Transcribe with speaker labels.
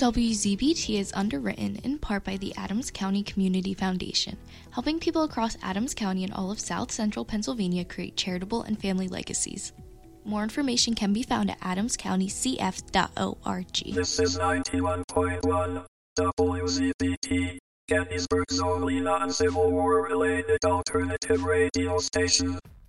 Speaker 1: WZBT is underwritten in part by the Adams County Community Foundation, helping people across Adams County and all of South Central Pennsylvania create charitable and family legacies. More information can be found at adamscountycf.org.
Speaker 2: This is 91.1 WZBT, Gettysburg's only non-Civil War-related alternative radio station.